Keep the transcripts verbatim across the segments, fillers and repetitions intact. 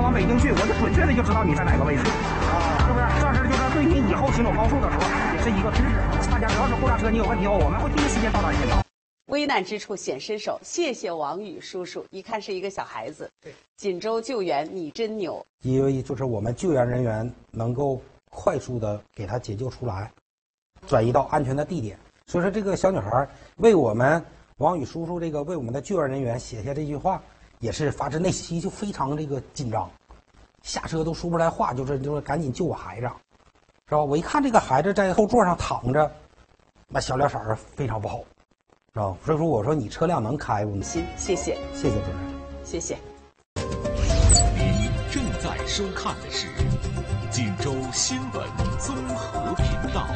往北京去，我就准确的就知道你在哪个位置，啊，是不是？这是就是对你以后行走高速的时候也是一个知识。大家只要是后辆车你有问题后，我们会第一时间到达现场。 危难之处显身手，谢谢王宇叔叔。一看是一个小孩子。 对， 锦州救援你真牛。 因为就是我们救援人员能够快速的给他解救出来，转移到安全的地点。所以说，这个小女孩为我们王宇叔叔这个为我们的救援人员写下这句话，也是发自内心就非常这个紧张，下车都说不出来话，就是就是赶紧救我孩子，是吧？我一看这个孩子在后座上躺着，那小脸色儿非常不好。是吧？所以说，我说你车辆能开不？ 行，谢谢， 谢谢主任， 谢谢。 您正在收看的是锦州新闻综合频道。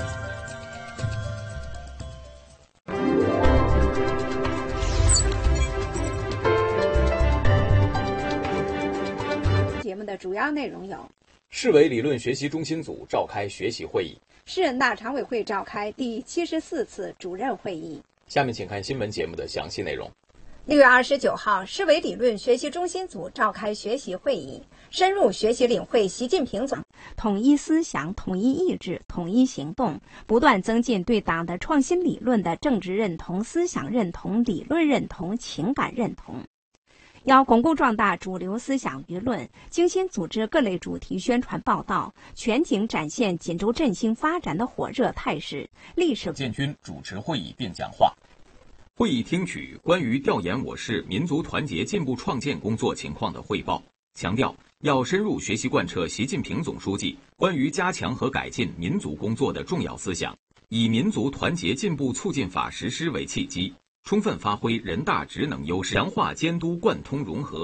节目的主要内容有： 市委理论学习中心组召开学习会议， 市人大常委会召开第七十四次主任会议。 下面请看新闻节目的详细内容。 六月二十九号，市委理论学习中心组召开学习会议，深入学习领会习近平总统一思想、统一意志、统一行动，不断增进对党的创新理论的政治认同、思想认同、理论认同、情感认同。要巩固壮大主流思想舆论，精心组织各类主题宣传报道，全景展现锦州振兴发展的火热态势。历史建军主持会议并讲话。会议听取关于调研我市民族团结进步创建工作情况的汇报，强调要深入学习贯彻习近平总书记关于加强和改进民族工作的重要思想，以民族团结进步促进法实施为契机，充分发挥人大职能优势，强化监督贯通融合